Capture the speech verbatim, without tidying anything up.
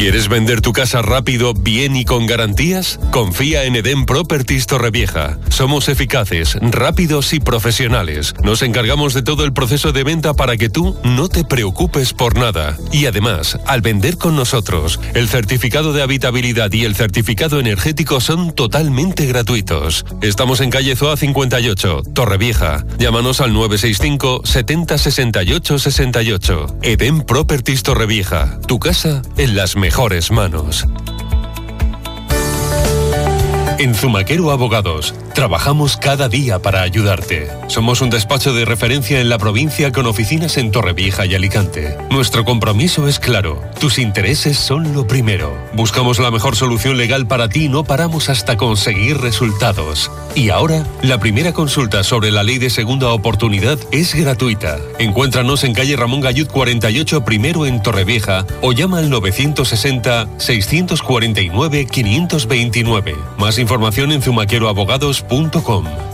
¿Quieres vender tu casa rápido, bien y con garantías? Confía en Edén Properties Torrevieja. Somos eficaces, rápidos y profesionales. Nos encargamos de todo el proceso de venta para que tú no te preocupes por nada. Y además, al vender con nosotros, el certificado de habitabilidad y el certificado energético son totalmente gratuitos. Estamos en calle Zoa cincuenta y ocho, Torrevieja. Llámanos al nueve seis cinco, setenta, sesenta y ocho, sesenta y ocho. Edén Properties Torrevieja. Tu casa en las mejores manos. En Zumaquero Abogados, trabajamos cada día para ayudarte. Somos un despacho de referencia en la provincia con oficinas en Torrevieja y Alicante. Nuestro compromiso es claro, tus intereses son lo primero. Buscamos la mejor solución legal para ti y no paramos hasta conseguir resultados. Y ahora, la primera consulta sobre la ley de segunda oportunidad es gratuita. Encuéntranos en calle Ramón Gallud cuarenta y ocho primero en Torrevieja o llama al novecientos sesenta, seiscientos cuarenta y nueve, quinientos veintinueve. Más información en zumaquero abogados punto com.